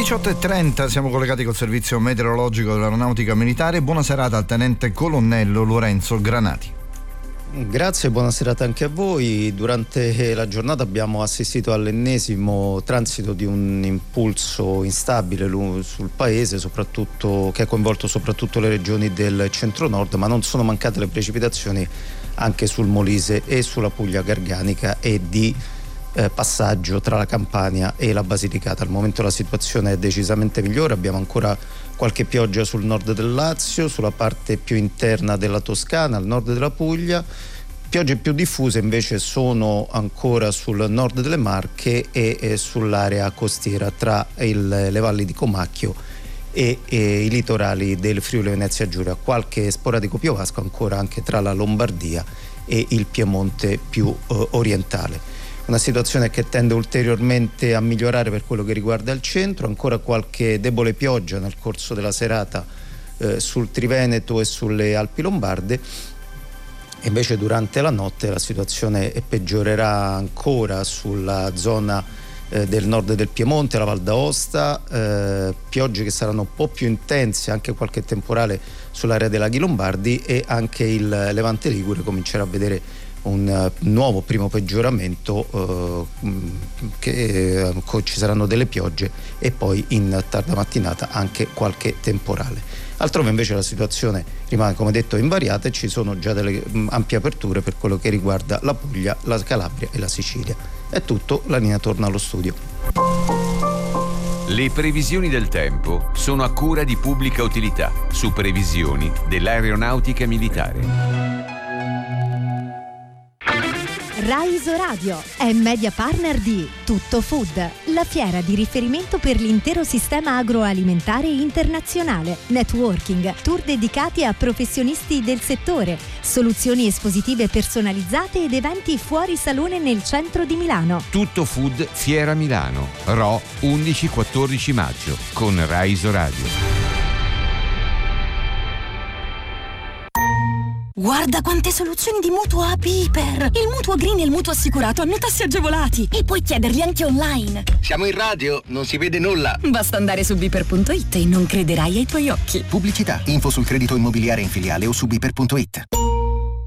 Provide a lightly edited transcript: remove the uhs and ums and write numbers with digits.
18:30, siamo collegati col servizio meteorologico dell'Aeronautica Militare. Buona serata al tenente colonnello Lorenzo Granati. Grazie, buona serata anche a voi. Durante la giornata abbiamo assistito all'ennesimo transito di un impulso instabile sul paese, soprattutto che ha coinvolto soprattutto le regioni del centro-nord, ma non sono mancate le precipitazioni anche sul Molise e sulla Puglia Garganica e di passaggio tra la Campania e la Basilicata. Al momento la situazione è decisamente migliore, abbiamo ancora qualche pioggia sul nord del Lazio, sulla parte più interna della Toscana, al nord della Puglia. Piogge più diffuse invece sono ancora sul nord delle Marche e sull'area costiera tra le valli di Comacchio e i litorali del Friuli Venezia Giulia. Qualche sporadico piovasco ancora anche tra la Lombardia e il Piemonte più orientale. Una situazione che tende ulteriormente a migliorare per quello che riguarda il centro, ancora qualche debole pioggia nel corso della serata sul Triveneto e sulle Alpi Lombarde, e invece durante la notte la situazione peggiorerà ancora sulla zona del nord del Piemonte, la Val d'Aosta, piogge che saranno un po' più intense, anche qualche temporale sull'area dei Laghi Lombardi, e anche il Levante Ligure comincerà a vedere un nuovo primo peggioramento, ci saranno delle piogge e poi in tarda mattinata anche qualche temporale. Altrove invece la situazione rimane, come detto, invariata e ci sono già delle ampie aperture per quello che riguarda la Puglia, la Calabria e la Sicilia. È tutto, la linea torna allo studio. Le previsioni del tempo sono a cura di Pubblica Utilità, su previsioni dell'Aeronautica Militare. RAI Isoradio è media partner di Tutto Food, la fiera di riferimento per l'intero sistema agroalimentare internazionale, networking, tour dedicati a professionisti del settore, soluzioni espositive personalizzate ed eventi fuori salone nel centro di Milano. Tutto Food Fiera Milano, RO 11-14 maggio, con RAI Isoradio. Guarda quante soluzioni di mutuo a Piper! Il mutuo green e il mutuo assicurato hanno tassi agevolati e puoi chiederli anche online. Siamo in radio, non si vede nulla. Basta andare su Piper.it e non crederai ai tuoi occhi. Pubblicità, info sul credito immobiliare in filiale o su Piper.it.